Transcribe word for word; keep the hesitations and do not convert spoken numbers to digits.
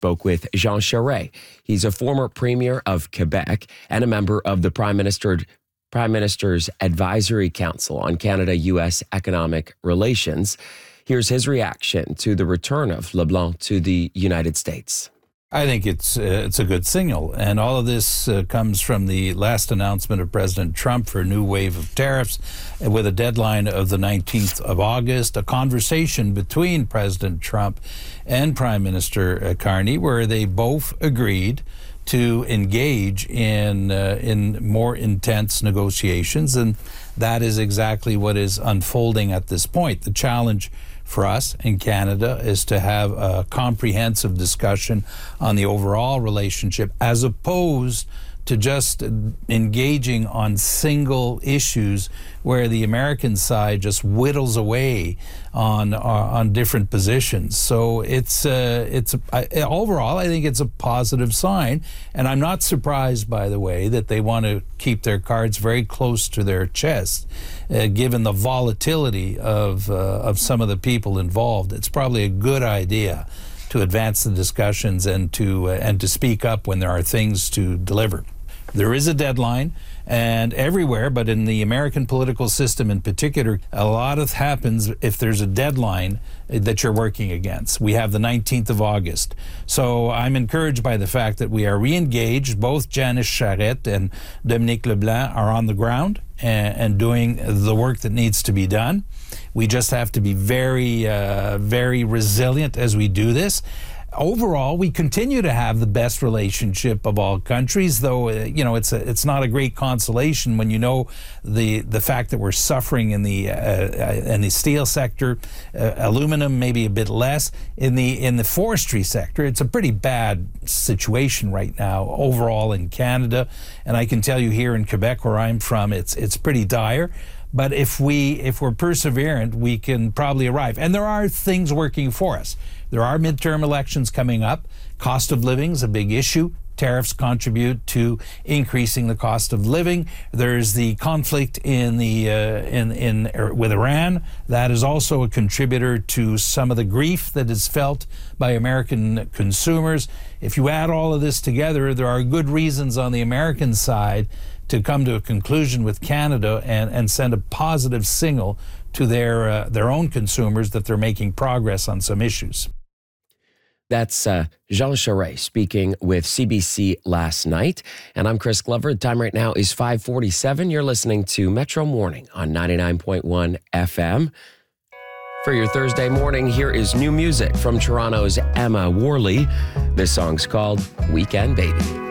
spoke with Jean Charest. He's a former premier of Quebec and a member of the Prime Minister, Prime Minister's Advisory Council on Canada-U S economic relations. Here's his reaction to the return of LeBlanc to the United States. I think it's uh, it's a good signal, and all of this uh, comes from the last announcement of President Trump for a new wave of tariffs with a deadline of the nineteenth of August, a conversation between President Trump and Prime Minister Carney where they both agreed to engage in uh, in more intense negotiations, and that is exactly what is unfolding at this point. The challenge for us in Canada is to have a comprehensive discussion on the overall relationship as opposed to just engaging on single issues where the American side just whittles away on uh, on different positions. So it's uh, it's a, I, overall, I think it's a positive sign, and I'm not surprised, by the way, that they want to keep their cards very close to their chest, uh, given the volatility of uh, of some of the people involved. It's probably a good idea to advance the discussions and to uh, and to speak up when there are things to deliver. There is a deadline, and everywhere, but in the American political system in particular, a lot of happens if there's a deadline that you're working against. We have the nineteenth of August. So I'm encouraged by the fact that we are re-engaged. Both Janice Charest and Dominique LeBlanc are on the ground and, and doing the work that needs to be done. We just have to be very, uh, very resilient as we do this. Overall, we continue to have the best relationship of all countries, though, uh, you know, it's a, it's not a great consolation when you know the the fact that we're suffering in the uh, uh, in the steel sector, uh, aluminum maybe a bit less. In the in the forestry sector, it's a pretty bad situation right now overall in Canada, and I can tell you here in Quebec, where I'm from, it's it's pretty dire. But if we if we're perseverant, we can probably arrive. And there are things working for us. There are midterm elections coming up. Cost of living is a big issue. Tariffs contribute to increasing the cost of living. There's the conflict in the uh, in in with Iran. That is also a contributor to some of the grief that is felt by American consumers. If you add all of this together, there are good reasons on the American side to come to a conclusion with Canada and, and send a positive signal to their uh, their own consumers that they're making progress on some issues. That's uh, Jean Charest speaking with C B C last night. And I'm Chris Glover. The time right now is five forty-seven. You're listening to Metro Morning on ninety-nine point one F M. For your Thursday morning, here is new music from Toronto's Emma Worley. This song's called Weekend Baby.